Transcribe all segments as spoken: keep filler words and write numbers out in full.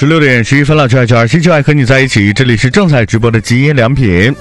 十六点十一分了，就爱九二七，就爱和你在一起。这里是正在直播的极音良品。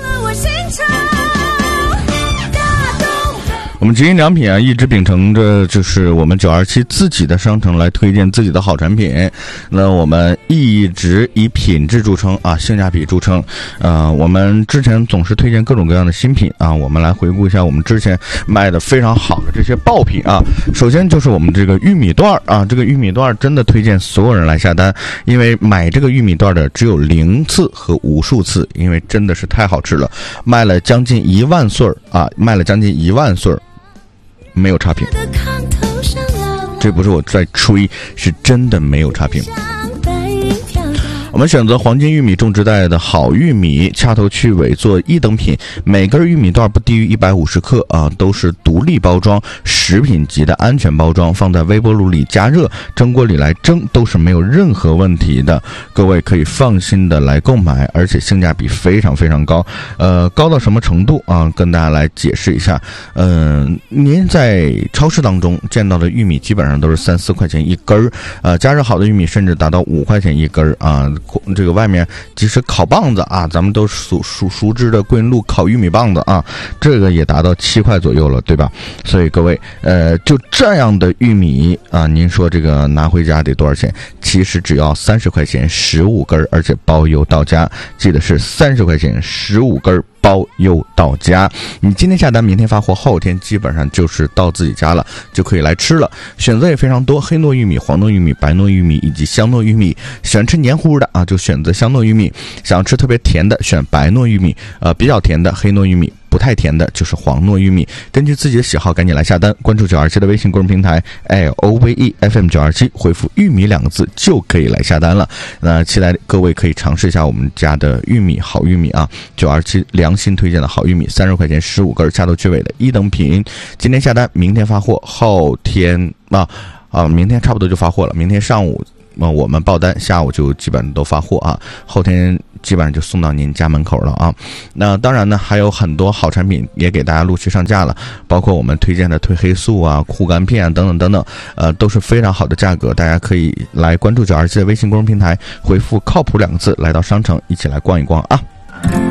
我们极音良品啊，一直秉承着就是我们九二七自己的商城来推荐自己的好产品。那我们一直以品质著称啊，性价比著称。呃，我们之前总是推荐各种各样的新品啊。我们来回顾一下我们之前卖的非常好的这些爆品啊。首先就是我们这个玉米段啊，这个玉米段真的推荐所有人来下单，因为买这个玉米段的只有零次和无数次，因为真的是太好吃了，卖了将近一万穗儿啊，卖了将近一万穗儿。没有差评，这不是我在吹，是真的没有差评。我们选择黄金玉米种植带的好玉米，掐头去尾做一等品，每根玉米段不低于一百五十克啊，都是独立包装，食品级的安全包装，放在微波炉里加热，蒸锅里来蒸都是没有任何问题的，各位可以放心的来购买，而且性价比非常非常高。呃，高到什么程度啊？跟大家来解释一下。嗯、呃，您在超市当中见到的玉米基本上都是三四块钱一根儿，呃，加热好的玉米甚至达到五块钱一根儿啊。这个外面即使烤棒子啊，咱们都熟熟熟知的桂林路烤玉米棒子啊，这个也达到七块左右了，对吧？所以各位，呃，就这样的玉米啊，您说这个拿回家得多少钱？其实只要三十块钱，十五根，而且包邮到家。记得是三十块钱，十五根。包邮到家，你今天下单，明天发货，后天基本上就是到自己家了，就可以来吃了。选择也非常多，黑糯玉米、黄糯玉米、白糯玉米以及香糯玉米。喜欢吃黏糊的啊，就选择香糯玉米；想要吃特别甜的，选白糯玉米。呃，比较甜的黑糯玉米。不太甜的就是黄糯玉米，根据自己的喜好赶紧来下单，关注九二七的微信公众平台 L O V E F M 九二七，回复玉米两个字就可以来下单了。那期待各位可以尝试一下我们家的玉米，好玉米啊，九二七良心推荐的好玉米，三十块钱十五根，掐头去尾的一等品。今天下单，明天发货，后天啊啊，明天差不多就发货了，明天上午。那我们报单，下午就基本上都发货啊，后天基本上就送到您家门口了啊。那当然呢，还有很多好产品也给大家陆续上架了，包括我们推荐的褪黑素啊、护肝片啊等等等等，呃，都是非常好的价格，大家可以来关注九二七的微信公众平台，回复靠谱两个字来到商城一起来逛一逛啊。